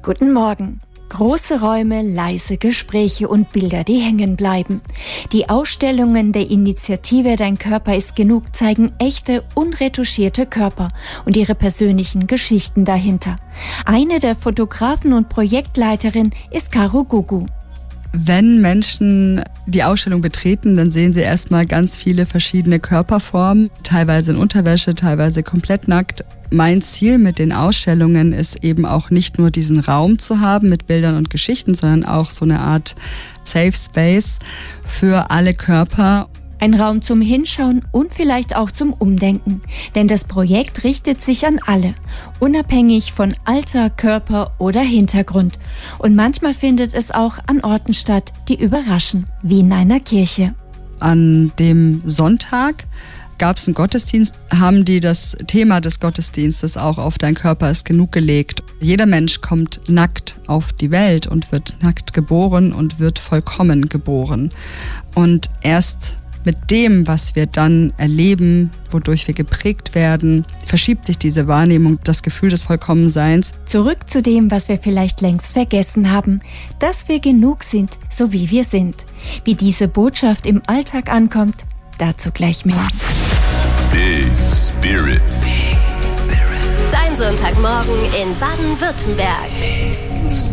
Guten Morgen. Große Räume, leise Gespräche und Bilder, die hängen bleiben. Die Ausstellungen der Initiative Dein Körper ist genug zeigen echte, unretuschierte Körper und ihre persönlichen Geschichten dahinter. Eine der Fotografen und Projektleiterin ist Caro Gugu. Wenn Menschen die Ausstellung betreten, dann sehen sie erstmal ganz viele verschiedene Körperformen, teilweise in Unterwäsche, teilweise komplett nackt. Mein Ziel mit den Ausstellungen ist eben auch nicht nur diesen Raum zu haben mit Bildern und Geschichten, sondern auch so eine Art Safe Space für alle Körper. Ein Raum zum Hinschauen und vielleicht auch zum Umdenken. Denn das Projekt richtet sich an alle, unabhängig von Alter, Körper oder Hintergrund. Und manchmal findet es auch an Orten statt, die überraschen, wie in einer Kirche. An dem Sonntag gab es einen Gottesdienst, haben die das Thema des Gottesdienstes auch auf Dein Körper ist genug gelegt. Jeder Mensch kommt nackt auf die Welt und wird nackt geboren und wird vollkommen geboren. Und erst mit dem, was wir dann erleben, wodurch wir geprägt werden, verschiebt sich diese Wahrnehmung, das Gefühl des Vollkommenseins. Zurück zu dem, was wir vielleicht längst vergessen haben, dass wir genug sind, so wie wir sind. Wie diese Botschaft im Alltag ankommt, dazu gleich mehr. Big Spirit. Dein Sonntagmorgen in Baden-Württemberg.